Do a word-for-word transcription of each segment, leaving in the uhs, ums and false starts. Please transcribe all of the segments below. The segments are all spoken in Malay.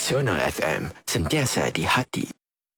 Nasional F M, sentiasa di hati.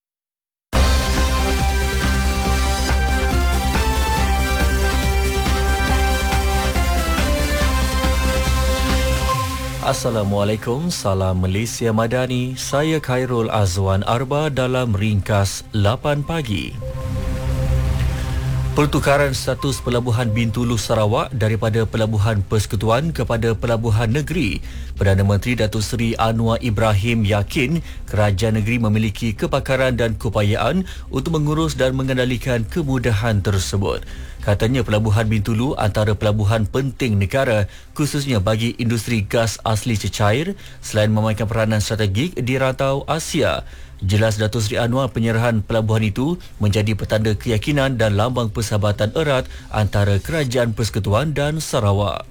Assalamualaikum, salam Malaysia Madani. Saya Khairul Azwan Arba dalam Ringkas lapan pagi. Pertukaran status Pelabuhan Bintulu Sarawak daripada Pelabuhan Persekutuan kepada Pelabuhan Negeri. Perdana Menteri Datuk Seri Anwar Ibrahim yakin kerajaan negeri memiliki kepakaran dan keupayaan untuk mengurus dan mengendalikan kemudahan tersebut. Katanya Pelabuhan Bintulu antara pelabuhan penting negara khususnya bagi industri gas asli cecair selain memainkan peranan strategik di rantau Asia. Jelas Datuk Seri Anwar penyerahan pelabuhan itu menjadi petanda keyakinan dan lambang persahabatan erat antara Kerajaan Persekutuan dan Sarawak.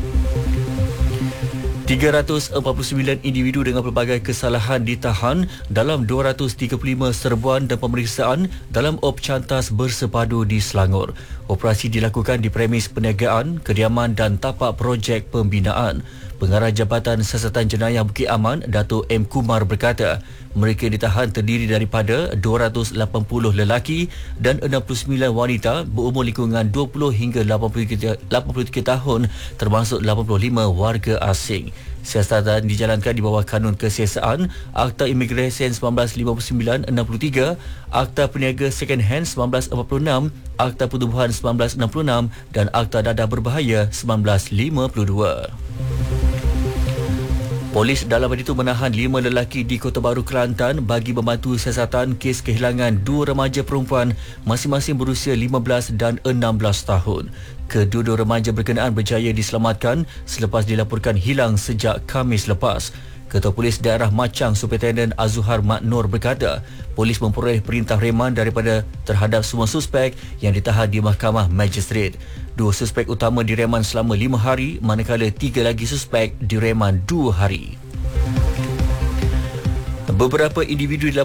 tiga ratus empat puluh sembilan individu dengan pelbagai kesalahan ditahan dalam dua ratus tiga puluh lima serbuan dan pemeriksaan dalam op cantas bersepadu di Selangor. Operasi dilakukan di premis perniagaan, kediaman dan tapak projek pembinaan. Pengarah Jabatan Siasatan Jenayah Bukit Aman, Datuk M. Kumar berkata, mereka ditahan terdiri daripada dua ratus lapan puluh lelaki dan enam puluh sembilan wanita berumur lingkungan dua puluh hingga lapan puluh tiga tahun termasuk lapan puluh lima warga asing. Siasatan dijalankan di bawah Kanun Kesiasaan, Akta Imigresen seribu sembilan ratus lima puluh sembilan enam puluh tiga, Akta Peniaga Second Hand seribu sembilan ratus empat puluh enam, Akta Pertubuhan seribu sembilan ratus enam puluh enam dan Akta Dadah Berbahaya seribu sembilan ratus lima puluh dua. Polis dalam itu menahan lima lelaki di Kota Baru, Kelantan bagi membantu siasatan kes kehilangan dua remaja perempuan masing-masing berusia lima belas dan enam belas tahun. Kedua-dua remaja berkenaan berjaya diselamatkan selepas dilaporkan hilang sejak Khamis lepas. Ketua Polis Daerah Machang Superintendent Azuhar Mat Nur berkata, polis memperoleh perintah reman daripada terhadap semua suspek yang ditahan di Mahkamah Magistrate. Dua suspek utama direman selama lima hari manakala tiga lagi suspek direman dua hari. Beberapa individu